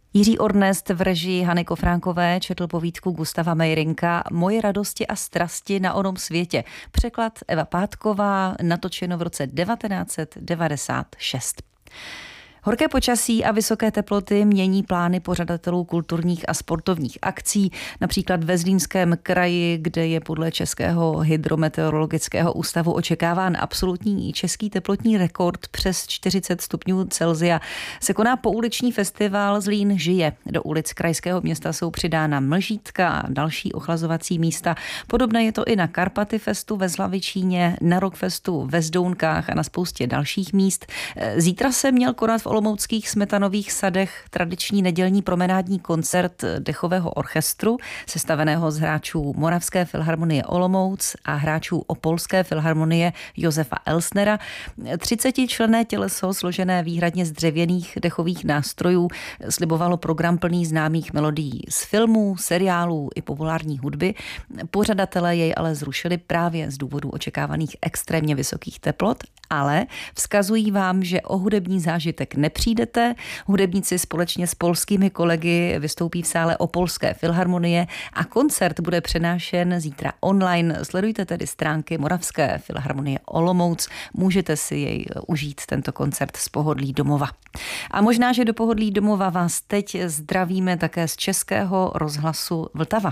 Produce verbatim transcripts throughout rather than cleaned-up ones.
Jiří Ornest v režii Hany Kofránkové četl povídku Gustava Mayrinka Moje radosti a strasti na onom světě. Překlad Eva Pátková, natočeno v roce devatenáct set devadesát šest. Horké počasí a vysoké teploty mění plány pořadatelů kulturních a sportovních akcí. Například ve Zlínském kraji, kde je podle Českého hydrometeorologického ústavu očekáván absolutní český teplotní rekord přes čtyřicet stupňů Celsia, se koná pouliční festival Zlín žije. Do ulic krajského města jsou přidána mlžítka a další ochlazovací místa. Podobné je to i na Karpaty festu ve Slavičíně, na Rockfestu ve Zdounkách a na spoustě dalších míst. Zítra se měl konat v olomouckých Smetanových sadech tradiční nedělní promenádní koncert dechového orchestru, sestaveného z hráčů Moravské filharmonie Olomouc a hráčů Opolské filharmonie Josefa Elsnera. třicetičlenné těleso, složené výhradně z dřevěných dechových nástrojů, slibovalo program plný známých melodií z filmů, seriálů i populární hudby. Pořadatelé jej ale zrušili právě z důvodu očekávaných extrémně vysokých teplot, ale vzkazují vám, že o hudební zážitek nepřijdete. Hudebníci společně s polskými kolegy vystoupí v sále Opolské filharmonie a koncert bude přenášen zítra online. Sledujte tedy stránky Moravské filharmonie Olomouc. Můžete si jej užít, tento koncert, z pohodlí domova. A možná, že do pohodlí domova vás teď zdravíme také z Českého rozhlasu Vltava.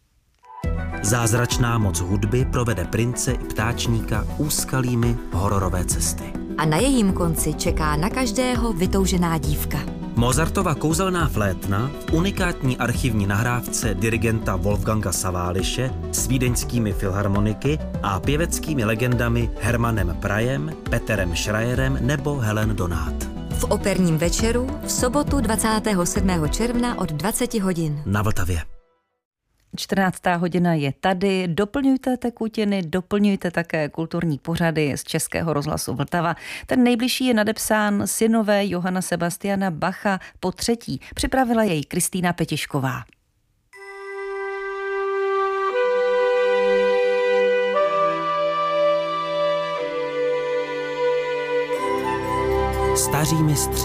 Zázračná moc hudby provede prince i ptáčníka úskalými hororové cesty. A na jejím konci čeká na každého vytoužená dívka. Mozartova kouzelná flétna v unikátní archivní nahrávce dirigenta Wolfganga Saváliše s vídeňskými filharmoniky a pěveckými legendami Hermanem Prajem, Peterem Schreierem nebo Helen Donát. V operním večeru v sobotu dvacátého sedmého června od dvacet hodin. Na Vltavě. čtrnáctá hodina je tady. Doplňujte tekutiny, doplňujte také kulturní pořady z Českého rozhlasu Vltava. Ten nejbližší je nadepsán Synové Johana Sebastiana Bacha po třetí. Připravila jej Kristýna Petišková. Staří mistři.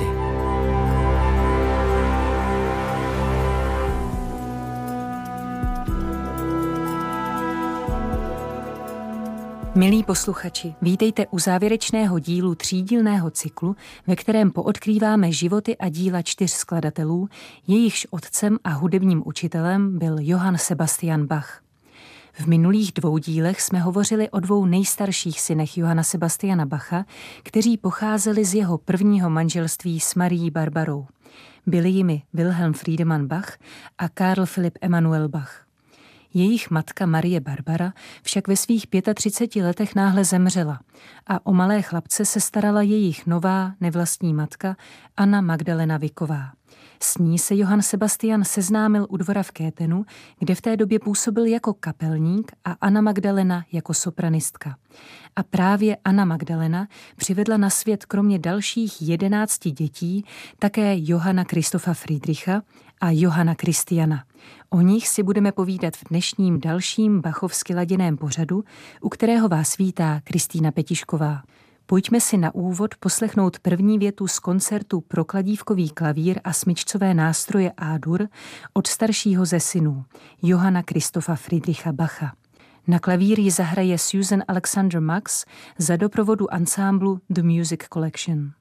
Milí posluchači, vítejte u závěrečného dílu třídílného cyklu, ve kterém poodkrýváme životy a díla čtyř skladatelů, jejichž otcem a hudebním učitelem byl Johann Sebastian Bach. V minulých dvou dílech jsme hovořili o dvou nejstarších synech Johanna Sebastiana Bacha, kteří pocházeli z jeho prvního manželství s Marií Barbarou. Byli jimi Wilhelm Friedemann Bach a Karl Philipp Emanuel Bach. Jejich matka Marie Barbara však ve svých třiceti pěti letech náhle zemřela a o malé chlapce se starala jejich nová nevlastní matka Anna Magdalena Viková. S ní se Johann Sebastian seznámil u dvora v Kétenu, kde v té době působil jako kapelník a Anna Magdalena jako sopranistka. A právě Anna Magdalena přivedla na svět kromě dalších jedenácti dětí také Johanna Christopha Friedricha a Johanna Christiana. O nich si budeme povídat v dnešním dalším bachovsky laděném pořadu, u kterého vás vítá Kristýna Petišková. Pojďme si na úvod poslechnout první větu z koncertu pro kladívkový klavír a smyčcové nástroje A-dur od staršího ze synů, Johanna Christopha Friedricha Bacha. Na klavír ji zahraje Susan Alexander Max za doprovodu ansámblu The Music Collection.